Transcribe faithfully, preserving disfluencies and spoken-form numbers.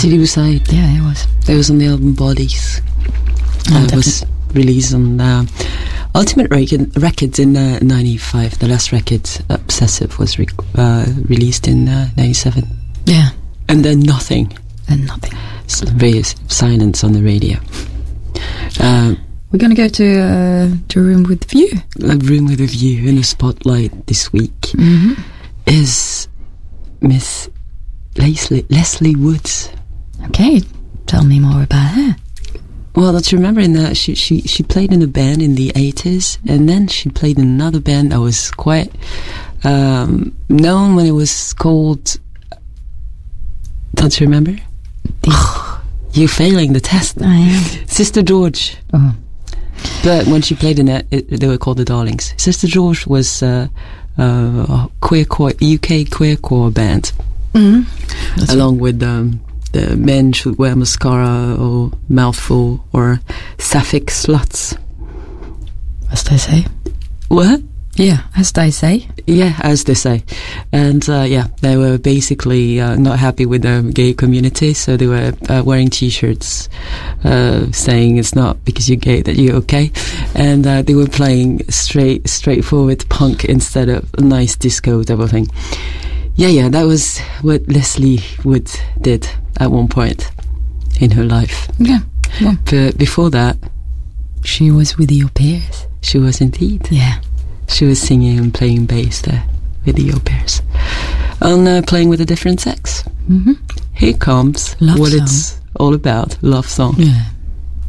City Beside. Yeah, it was. It was on the album Bodies. Oh, uh, it was released on uh, Ultimate Record, Records in uh, ninety-five. The last record, Obsessive, was rec- uh, released in uh, ninety-seven. Yeah. And then nothing. And nothing. S- very silence on the radio. Um, We're going to go to, uh, to a room with view. A room with a view in the spotlight this week Mm-hmm. is Miss Leslie, Leslie Woods. Okay, tell me more about her. Well, don't you remember in the, she, she, she played in a band in the eighties, and then she played in another band that was quite um, known when it was called... Don't you remember? You're failing the test. I am. Sister George. Oh. But when she played in it, it they were called the Darlings. Sister George was uh, uh, a queercore, U K queercore band, Mm-hmm. along with um, the Men Should Wear Mascara or Mouthful or Sapphic Sluts. As they say. What? Yeah, as they say. Yeah, as they say. And uh, yeah, they were basically uh, not happy with the gay community, so they were uh, wearing t-shirts uh, saying it's not because you're gay that you're okay. And uh, they were playing straight, straightforward punk instead of a nice disco type of thing. Yeah, yeah, that was what Leslie Wood did at one point in her life. Yeah. Well, But before that, she was with your peers. she was indeed. Yeah. She was singing and playing bass there with the au pairs. And uh, playing with a different sex. Mm-hmm. Here comes Love what song. it's all about. Love song. Yeah.